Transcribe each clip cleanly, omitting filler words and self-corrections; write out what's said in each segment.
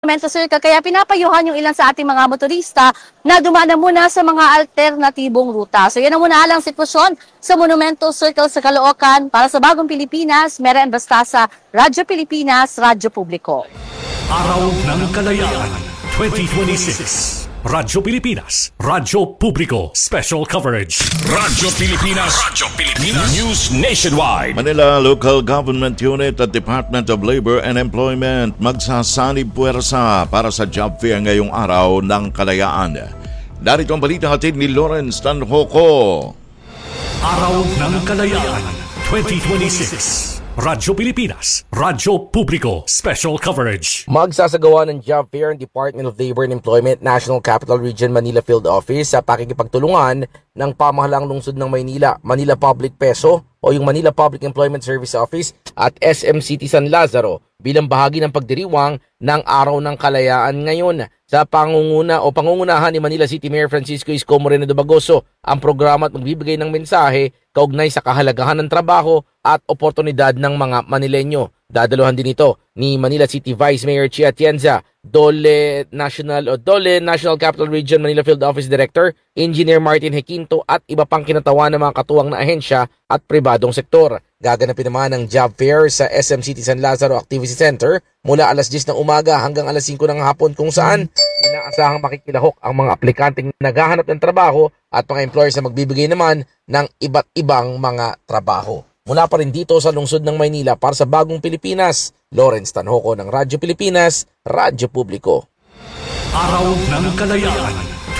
Sir, kaya pinapayuhan yung ilan sa ating mga motorista na dumana muna sa mga alternatibong ruta. So yan ang muna alang sitwasyon sa Monumento Circle sa Caloocan. Para sa Bagong Pilipinas, Meren Bastasa, Radyo Pilipinas, Radyo Publiko. Araw ng Kalayaan 2026. Radyo Pilipinas, Radyo Publiko, Special Coverage. Radyo Pilipinas, News Nationwide. Manila Local Government Unit at Department of Labor and Employment magsasanib puwersa para sa job fair ngayong araw ng Kalayaan. Narito ang balita hatid ni Lawrence Tanhoco. Araw ng Kalayaan 2026. Radyo Pilipinas, Radyo Publiko, Special Coverage. Magsasagawa ng job fair ang Department of Labor and Employment National Capital Region Manila Field Office sa pakikipagtulungan ng pamahalaang lungsod ng Maynila, Manila Public Peso o yung Manila Public Employment Service Office at SM City San Lazaro bilang bahagi ng pagdiriwang ng Araw ng Kalayaan ngayon. Sa pangungunahan ni Manila City Mayor Francisco Isko Moreno de Bagoso, ang programa at magbibigay ng mensahe kaugnay sa kahalagahan ng trabaho at oportunidad ng mga Manileño. Dadalohan din ito ni Manila City Vice Mayor Chia Atienza, Dole National Capital Region Manila Field Office Director, Engineer Martin Hequinto at iba pang kinatawan ng mga katuwang na ahensya at pribadong sektor. Gaganapin naman ang job fair sa SM City San Lazaro Activity Center mula alas 10 ng umaga hanggang alas 5 ng hapon kung saan inaasahang makikilahok ang mga aplikanteng naghahanap ng trabaho at mga employers na magbibigay naman ng iba't ibang mga trabaho. Mula pa rin dito sa lungsod ng Maynila para sa Bagong Pilipinas, Lawrence Tanhoco ng Radyo Pilipinas, Radyo Publiko. Araw ng Kalayaan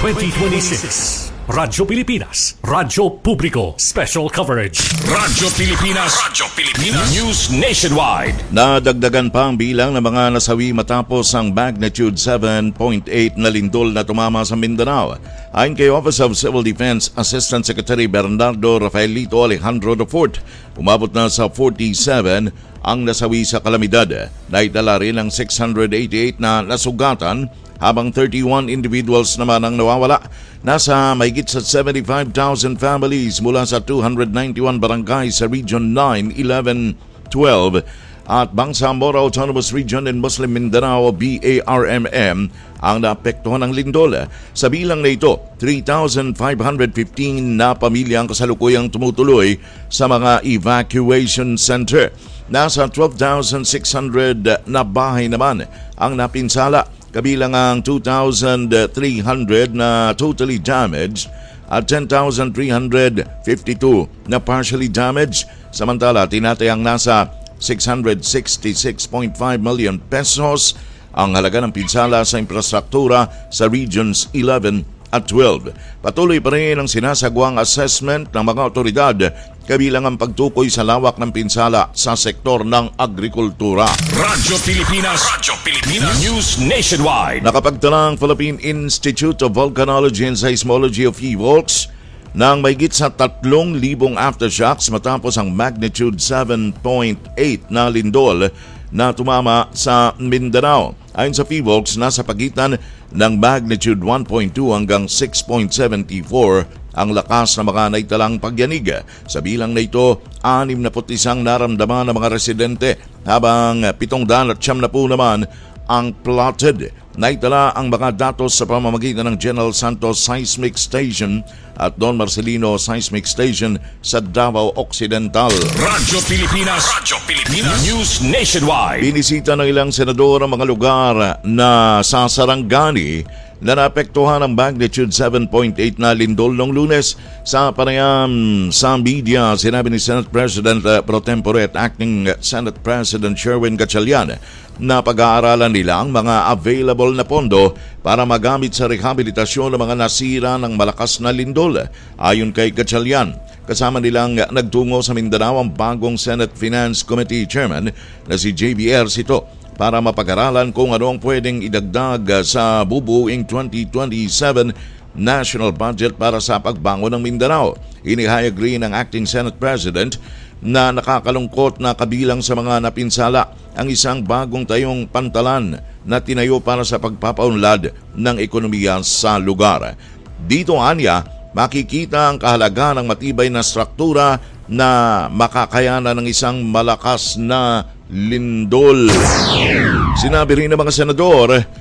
2026. Radyo Pilipinas, Radyo Publiko, Special Coverage. Radyo Pilipinas, News Nationwide. Nadagdagan pa ang bilang ng mga nasawi matapos ang magnitude 7.8 na lindol na tumama sa Mindanao. Ayon kay Office of Civil Defense Assistant Secretary Bernardo Rafaelito Alejandro IV, umabot na sa 47 ang nasawi sa kalamidad. Naitala rin ang 688 na nasugatan habang 31 individuals naman ang nawawala. Nasa mahigit sa 75,000 families mula sa 291 barangays sa Region 9, 11, 12 at Bangsamoro Autonomous Region in Muslim Mindanao o BARMM ang naapektuhan ng lindol. Sa bilang na ito, 3,515 na pamilya ang kasalukuyang tumutuloy sa mga evacuation center. Nasa 12,600 na bahay naman ang napinsala, kabilang ang 2,300 na totally damaged at 10,352 na partially damaged. Samantala, tinatayang nasa 666.5 million pesos ang halaga ng pinsala sa infrastruktura sa Regions 11 at 12. Patuloy pa rin ang sinasagawang assessment ng mga otoridad kabilang ang pagtukoy sa lawak ng pinsala sa sektor ng agrikultura. Radyo Pilipinas, News Nationwide. Nakapagtala ang Philippine Institute of Volcanology and Seismology of PHIVOLCS ng mahigit sa 3,000 aftershocks matapos ang magnitude 7.8 na lindol na tumama sa Mindanao. Ayon sa PHIVOLCS, nasa pagitan ng magnitude 1.2 hanggang 6.74 ang lakas ng mga naitalang pagyanig. Sa bilang na ito, 61 naramdaman ng mga residente habang 790 naman ang plotted. Naitala ang mga datos sa pamamagitan ng General Santos Seismic Station at Don Marcelino Seismic Station sa Davao Occidental. Radyo Pilipinas, News Nationwide. Binisita ng ilang senador ang mga lugar na sa Sarangani na naapektuhan ng magnitude 7.8 na lindol noong Lunes. Sa panayam sa media, sinabi ni Senate President Pro Tempore at Acting Senate President Sherwin Gatchalian na pag-aaralan nila ang mga available na pondo para magamit sa rehabilitasyon ng mga nasira ng malakas na lindol. Ayon kay Gatchalian, kasama nilang nagtungo sa Mindanao ang bagong Senate Finance Committee Chairman na si JBR Sito para mapag-aralan kung ano ang pwedeng idagdag sa bubuing 2027 national budget para sa pagbangon ng Mindanao. Inihayag rin ng Acting Senate President na nakakalungkot na kabilang sa mga napinsala ang isang bagong tayong pantalan na tinayo para sa pagpapaunlad ng ekonomiya sa lugar. Dito anya, makikita ang kahalagaan ng matibay na struktura na makakayanan ng isang malakas na lindol. Sinabi rin ng mga senador